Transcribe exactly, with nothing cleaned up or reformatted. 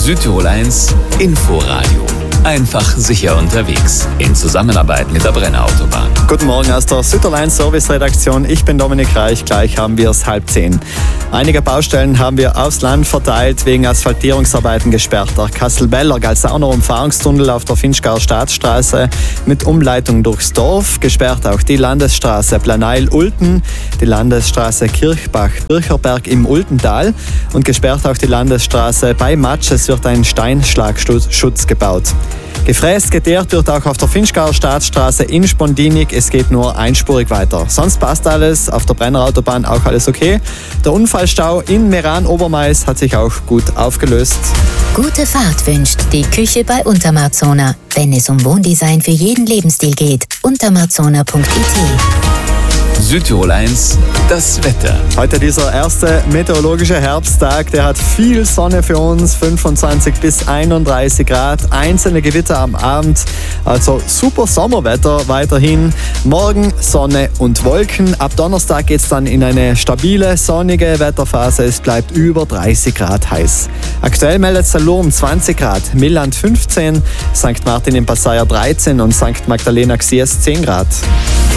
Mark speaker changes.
Speaker 1: Südtirol eins Inforadio. Einfach sicher unterwegs. In Zusammenarbeit mit der Brenner Autobahn.
Speaker 2: Guten Morgen aus der Südtirol eins Service-Redaktion. Ich bin Dominik Reich. Gleich haben wir es halb zehn. Einige Baustellen haben wir aufs Land verteilt wegen Asphaltierungsarbeiten gesperrt. Der Kassel-Beller Galsauner-Umfahrungstunnel auf der Finchgauer Staatsstraße mit Umleitung durchs Dorf. Gesperrt auch die Landesstraße Planeil-Ulten, die Landesstraße Kirchbach-Bircherberg im Ultental und gesperrt auch die Landesstraße bei Matsch. Es wird ein Steinschlagschutz gebaut. Gefräst, geteert wird auch auf der Finchgauer Staatsstraße in Spondinig. Es geht nur einspurig weiter. Sonst passt alles, auf der Brenner Autobahn auch alles okay. Der Unfallstau in Meran-Obermais hat sich auch gut aufgelöst.
Speaker 3: Gute Fahrt wünscht die Küche bei Untermarzona. Wenn es um Wohndesign für jeden Lebensstil geht, untermarzona punkt it.
Speaker 1: Südtirol eins, das Wetter.
Speaker 2: Heute dieser erste meteorologische Herbsttag, der hat viel Sonne für uns, fünfundzwanzig bis einunddreißig Grad, einzelne Gewitter am Abend, also super Sommerwetter weiterhin. Morgen Sonne und Wolken, ab Donnerstag geht es dann in eine stabile, sonnige Wetterphase, es bleibt über dreißig Grad heiß. Aktuell meldet Salurm zwanzig Grad, Milland fünfzehn, Sankt Martin im Passaier dreizehn und Sankt Magdalena Xies zehn Grad.